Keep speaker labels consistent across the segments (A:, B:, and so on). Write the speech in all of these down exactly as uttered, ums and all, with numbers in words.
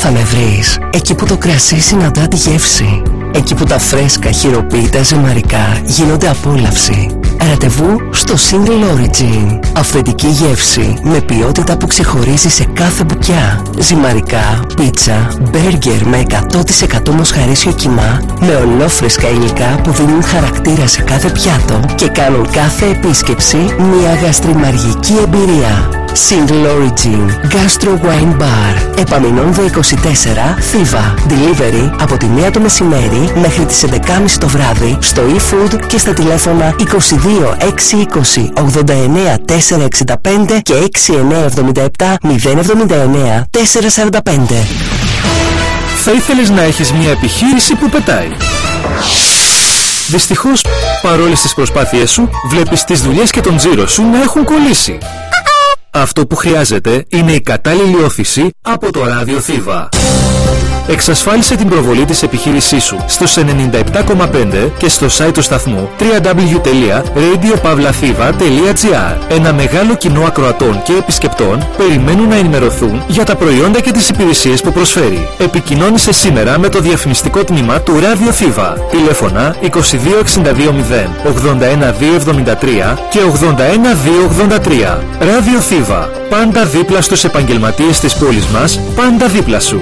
A: θα με βρεις εκεί που το κρασί συναντά τη γεύση, εκεί που τα φρέσκα χειροποίητα ζυμαρικά γίνονται απόλαυση. Ραντεβού στο Single Origin. Αυθεντική γεύση με ποιότητα που ξεχωρίζει σε κάθε μπουκιά. Ζυμαρικά, πίτσα, μπέργκερ με εκατό τοις εκατό μοσχαρίσιο κιμά, με ολόφρεσκα υλικά που δίνουν χαρακτήρα σε κάθε πιάτο και κάνουν κάθε επίσκεψη μια γαστριμαργική εμπειρία. Single Origin Gastro Wine Bar, Επαμεινώνδο είκοσι τέσσερα, Θήβα. Delivery από τη μία το μεσημέρι μέχρι τις έντεκα και μισή το βράδυ στο eFood και στα τηλέφωνα είκοσι δύο έξι είκοσι ογδόντα εννέα τετρακόσια εξήντα πέντε και έξι εννέα εβδομήντα επτά μηδέν εβδομήντα εννέα τετρακόσια σαράντα πέντε.
B: Θα ήθελες να έχεις μια επιχείρηση που πετάει. Δυστυχώς, παρόλες τις προσπάθειές σου, βλέπεις τις δουλειές και τον τζίρο σου να έχουν κολλήσει. Αυτό που χρειάζεται είναι η κατάλληλη όθηση από το ράδιο Θήβα. Εξασφάλισε την προβολή της επιχείρησής σου στο ενενήντα επτά κόμμα πέντε και στο site του σταθμού double-u double-u double-u τελεία radio pavlathiva τελεία gr. Ένα μεγάλο κοινό ακροατών και επισκεπτών περιμένουν να ενημερωθούν για τα προϊόντα και τις υπηρεσίες που προσφέρει. Επικοινώνησε σήμερα με το διαφημιστικό τμήμα του ράδιο Θήβα. Τηλέφωνα είκοσι δύο εξήντα δύο μηδέν ογδόντα ένα δύο εβδομήντα τρία και ογδόντα ένα δύο ογδόντα τρία. Ράδιο Θήβα. Πάντα δίπλα στους επαγγελματίες της πόλης μας, πάντα δίπλα σου.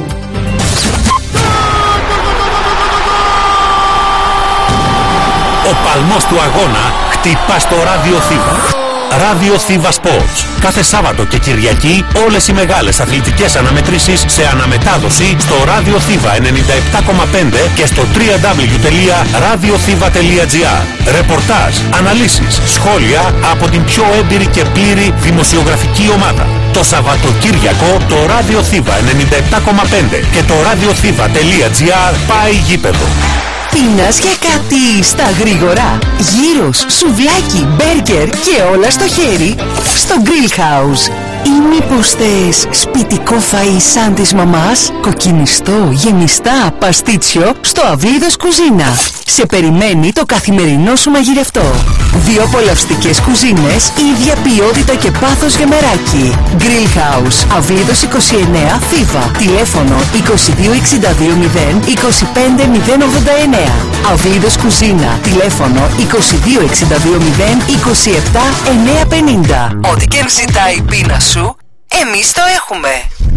C: Ο παλμός του αγώνα χτυπά στο ράδιο Θήβα. Ράδιο Θήβα Sports. Κάθε Σάββατο και Κυριακή όλες οι μεγάλες αθλητικές αναμετρήσεις σε αναμετάδοση στο ράδιο Θήβα ενενήντα επτά κόμμα πέντε και στο double-u double-u double-u τελεία radiothiva τελεία gr. Ρεπορτάζ, αναλύσεις, σχόλια από την πιο έμπειρη και πλήρη δημοσιογραφική ομάδα. Το Σαββατοκύριακο το ράδιο Θήβα ενενήντα επτά κόμμα πέντε και το radiothiva τελεία gr πάει γήπεδο.
A: Πίνας για κάτι στα γρήγορα. Γύρος, σουβλάκι, μπέργκερ και όλα στο χέρι στο Grill House. Ή μήπως θες σπιτικό φαΐ σαν της μαμάς, κοκκινιστό, γεμιστά, παστίτσιο στο Αυλίδος Κουζίνα. Σε περιμένει το καθημερινό σου μαγειρευτό. Δύο απολαυστικές κουζίνες, ίδια ποιότητα και πάθος για μεράκι. Grill House, Αυλίδος είκοσι εννέα, Θήβα. Τηλέφωνο είκοσι δύο εξήντα δύο μηδέν είκοσι πέντε μηδέν ογδόντα εννέα. Αυλίδος Κουζίνα. Τηλέφωνο είκοσι δύο εξήντα δύο μηδέν είκοσι επτά εννέα πενήντα. Ό,τι και αν ζητάει η πείνα σου, εμείς το έχουμε.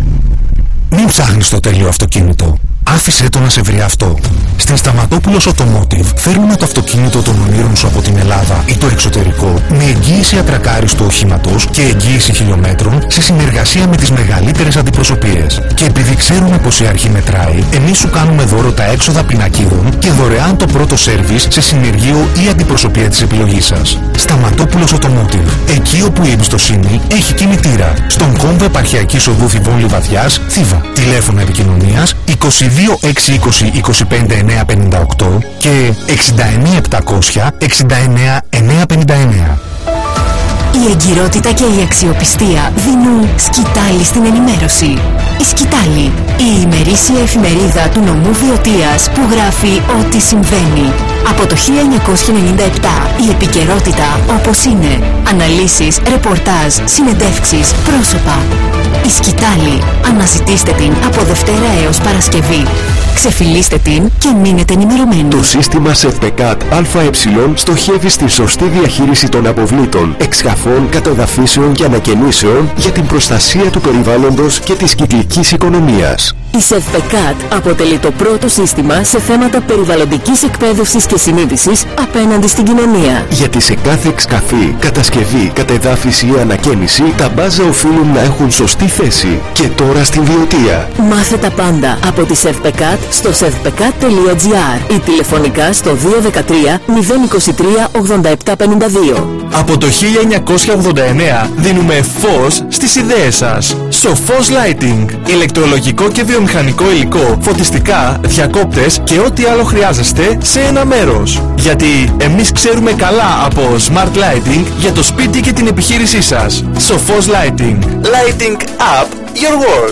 D: Μην ψάχνεις το τέλειο αυτοκίνητο. Άφησέ το να σε βρει αυτό. Στην Σταματόπουλος Automotive φέρνουμε το αυτοκίνητο των ονείρων σου από την Ελλάδα ή το εξωτερικό με εγγύηση ατρακάριστου οχήματος και εγγύηση χιλιόμετρων σε συνεργασία με τις μεγαλύτερες αντιπροσωπείες. Και επειδή ξέρουμε πως η αρχή μετράει, εμείς σου κάνουμε δώρο τα έξοδα πινακίδων και δωρεάν το πρώτο σέρβις σε συνεργείο ή αντιπροσωπεία της επιλογής σας. Σταματόπουλος Automotive. Εκεί όπου η εμπιστοσύνη έχει κινητήρα. Στον κόμβο Επαρχιακής Οδού Θηβών Λιβαδιάς, Θήβα. Τηλέφωνα επικοινωνίας είκοσι δύο έξι είκοσι είκοσι πέντε εννέα πενήντα οκτώ και εξήντα εννέα επτακόσια εξήντα εννέα εννέα πενήντα εννέα.
A: Η εγκυρότητα και η αξιοπιστία δίνουν σκητάλη στην ενημέρωση. Η Σκητάλη, η ημερήσια εφημερίδα του νομού Βιωτίας που γράφει ό,τι συμβαίνει. Από το χίλια εννιακόσια ενενήντα επτά η επικαιρότητα όπως είναι. Αναλύσεις, ρεπορτάζ, συνεντεύξεις, πρόσωπα. Η Σκητάλη. Αναζητήστε την από Δευτέρα έως Παρασκευή. Ξεφυλίστε την και μείνετε ενημερωμένοι.
E: Το σύστημα ΣΕΦΠΕΚΑΤ ΑΕ στοχεύει στη σωστή διαχείριση των αποβλήτων, εξκαφών, καταδαφίσεων και ανακαινήσεων για την προστασία του περιβάλλοντος και της κυκλικής οικονομίας.
A: Η ΣΕΦΠΕΚΑΤ αποτελεί το πρώτο σύστημα σε θέματα περιβαλλοντικής εκπαίδευσης και συνείδησης απέναντι στην κοινωνία.
E: Γιατί σε κάθε εξκαφή, κατασκευή, κατεδάφιση ή ανακαίνιση, τα μπάζα οφείλουν να έχουν σωστή θέση. Και τώρα στην Βιωτία.
A: Μάθε τα πάντα από τη ΣΕΦΠΕΚΑΤ στο σεφπεκάτ τελεία gr ή τηλεφωνικά στο δύο ένα τρία μηδέν είκοσι τρία ογδόντα επτά πενήντα δύο.
B: Από το χίλια εννιακόσια ογδόντα εννέα δίνουμε φως στις ιδέες σας. Σοφός Lighting. Ηλεκτρολογικό και βιομηχανικό υλικό, φωτιστικά, διακόπτες και ό,τι άλλο χρειάζεστε σε ένα μέρος. Γιατί εμείς ξέρουμε καλά από Smart Lighting για το σπίτι και την επιχείρησή σας. Σοφός Lighting. Lighting up your world.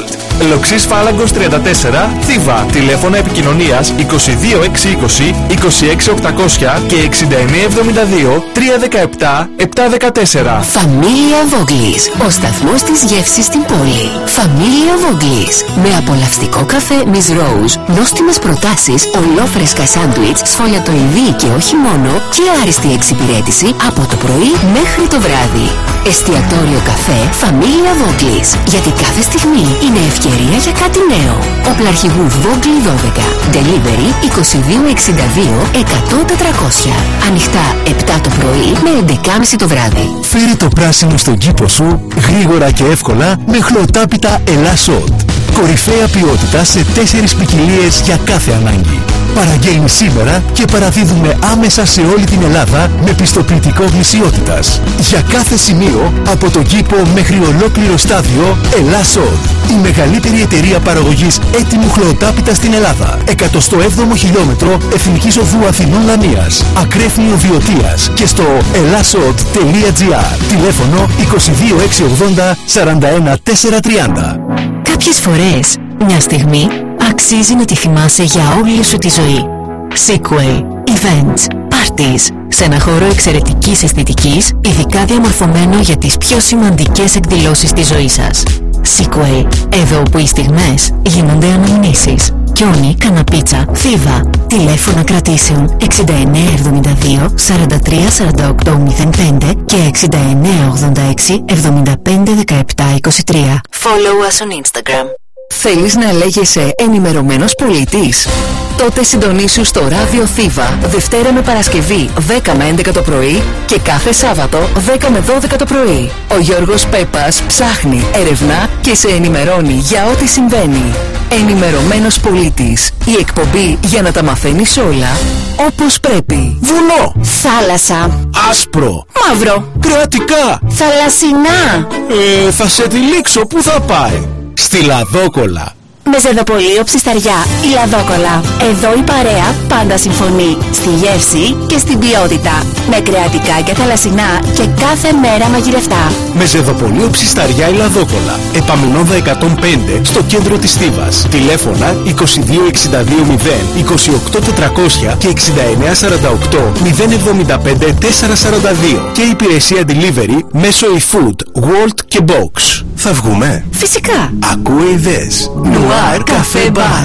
F: Λοξής Φάλαγκος τριάντα τέσσερα, Θήβα. Τηλέφωνα επικοινωνίας είκοσι δύο εξακόσια είκοσι, είκοσι έξι οκτακόσια και εξήντα εννέα εβδομήντα δύο, τριακόσια δεκαεπτά, επτακόσια δεκατέσσερα.
A: Familia Voglis, ο σταθμός της γεύσης στην πόλη. Familia Voglis, με απολαυστικό καφέ Miss Rose, νόστιμες προτάσεις, ολόφρεσκα σάντουιτς, σφολιατοειδή και όχι μόνο, και άριστη εξυπηρέτηση από το πρωί μέχρι το βράδυ. Εστιατόριο καφέ Familia Voglis, γιατί κάθε στιγμή είναι ευκαιρία για κάτι νέο. Οπλαρχηγού Vogli δώδεκα, delivery είκοσι δύο εξήντα δύο εκατό τετρακόσια. Ανοιχτά επτά το πρωί με έντεκα και μισή το βράδυ.
D: Φέρε το πράσινο στον κήπο σου γρήγορα και εύκολα με χλωτάπιτα Ελάσσοντ. Κορυφαία ποιότητα σε τέσσερις ποικιλίες για κάθε ανάγκη. Παραγγέλνει σήμερα και παραδίδουμε άμεσα σε όλη την Ελλάδα με πιστοποιητικό γνησιότητας. Για κάθε σημείο, από τον κήπο μέχρι ολόκληρο στάδιο, Ελάσσοντ. Η μεγαλύτερη εταιρεία παραγωγής έτοιμου χλωτάπιτα στην Ελλάδα. εκατοστό έβδομο χιλιόμετρο Εθνικής Οδού Αθηνών Λαμίας. Ακρέφνιο Βιωτίας και στο ελάσσοντ τελεία τζι άρ. Τηλέφωνο είκοσι δύο εξακόσια ογδόντα σαράντα ένα τετρακόσια τριάντα.
A: Κάποιες φορές, μια στιγμή αξίζει να τη θυμάσαι για όλη σου τη ζωή. Sequel, events, parties, σε ένα χώρο εξαιρετικής αισθητικής, ειδικά διαμορφωμένο για τις πιο σημαντικές εκδηλώσεις της ζωής σας. Sequel, εδώ που οι στιγμές γίνονται αναμνήσεις. Κιόνι, Καναπίτσα, Θήβα. Τηλέφωνα κρατήσεων εξήντα εννέα εβδομήντα δύο σαράντα τρία σαράντα οκτώ μηδέν πέντε και εξήντα εννέα ογδόντα έξι εβδομήντα πέντε δεκαεπτά είκοσι τρία. Follow us on Instagram. Θέλεις να λέγεσαι ενημερωμένος πολίτης? Τότε συντονίσου στο Ράδιο Θήβα Δευτέρα με Παρασκευή δέκα με έντεκα το πρωί και κάθε Σάββατο δέκα με δώδεκα το πρωί. Ο Γιώργος Πέπας ψάχνει, ερευνά και σε ενημερώνει για ό,τι συμβαίνει. Ενημερωμένος πολίτης. Η εκπομπή για να τα μαθαίνεις όλα όπως πρέπει.
D: Βουνό,
A: Θάλασσα,
D: άσπρο,
A: μαύρο,
D: κρατικά.
A: θαλασσινά,
D: Ε, θα σε τυλίξω, πού θα πάει? Στη Λαδόκολα.
A: με ζεδοπολείο Ψισταριά, η Λαδόκολα. Εδώ η παρέα πάντα συμφωνεί. Στη γεύση και στην ποιότητα. Με κρεατικά και θαλασσινά και κάθε μέρα μαγειρευτά.
D: Με ζεδοπολείο Ψισταριά η Λαδόκολα. Επαμεινόδα εκατόν πέντε στο κέντρο της Θήβας. Τηλέφωνα είκοσι δύο εξήντα δύο μηδέν είκοσι οκτώ τετρακόσια και εξήντα εννέα σαράντα οκτώ μηδέν εβδομήντα πέντε τετρακόσια σαράντα δύο. Και υπηρεσία delivery μέσω eFood, World και Box. Θα βγούμε?
A: Φυσικά.
D: Ακούε ιδέες.
A: Noir Café Bar.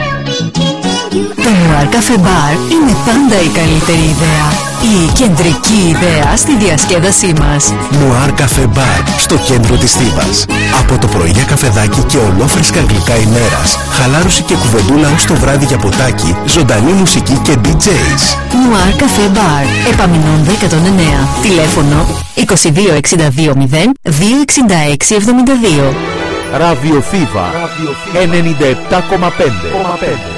A: Το Noir Café Bar είναι πάντα η καλύτερη ιδέα. Η κεντρική ιδέα στη διασκέδασή μας.
D: Noir Café Bar στο κέντρο της Θήβας. Από το πρωί για καφεδάκι και ολόφρεσκα γλυκά ημέρας, χαλάρωση και κουβεντούλα ως το βράδυ για ποτάκι, ζωντανή μουσική και ντι τζέις.
A: Noir Café Bar, Επαμεινώντα εκατόν εννέα. Τηλέφωνο είκοσι δύο εξήντα δύο μηδέν δύο εξήντα έξι εβδομήντα δύο.
G: Ραδιοθήβα ενενήντα επτά κόμμα πέντε.